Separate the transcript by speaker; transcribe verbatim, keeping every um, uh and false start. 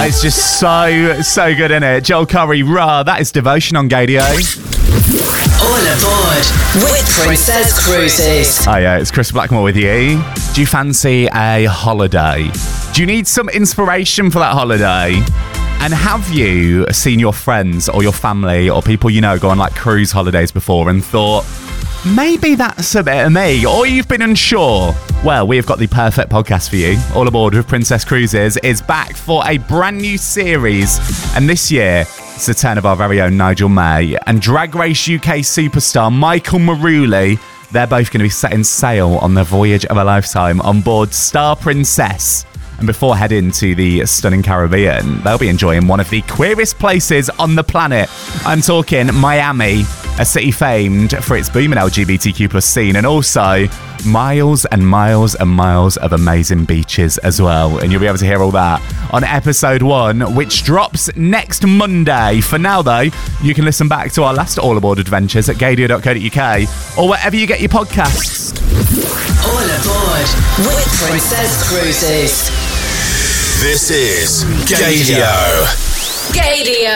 Speaker 1: That is just so, so good, isn't it? Joel Curry, Rah, that is Devotion on Gadio.
Speaker 2: All aboard with Princess Cruises.
Speaker 1: Oh yeah, it's Chris Blackmore with you. Do you fancy a holiday? Do you need some inspiration for that holiday? And have you seen your friends or your family or people you know go on like cruise holidays before and thought, maybe that's a bit of me, or you've been unsure? Well, we've got the perfect podcast for you. All Aboard with Princess Cruises is back for a brand new series. And this year, it's the turn of our very own Nigel May and Drag Race U K superstar Michael Maruli. They're both going to be setting sail on their voyage of a lifetime on board Star Princess. And before heading to the stunning Caribbean, they'll be enjoying one of the queerest places on the planet. I'm talking Miami, a city famed for its booming L G B T Q plus scene, and also miles and miles and miles of amazing beaches as well. And you'll be able to hear all that on episode one, which drops next Monday. For now, though, you can listen back to our last All Aboard adventures at gadio dot co dot uk or wherever you get your podcasts.
Speaker 2: All aboard with Princess Cruises.
Speaker 3: This is Gadio.
Speaker 2: Gadio.